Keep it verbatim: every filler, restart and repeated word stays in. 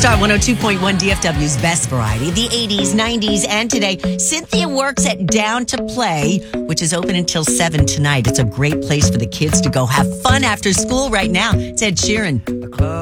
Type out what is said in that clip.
Star one oh two point one, D F W's best variety, the eighties, nineties, and today. Cynthia works at Down to Play, which is open until seven tonight. It's a great place for the kids to go have fun after school right now. It's Ed Sheeran.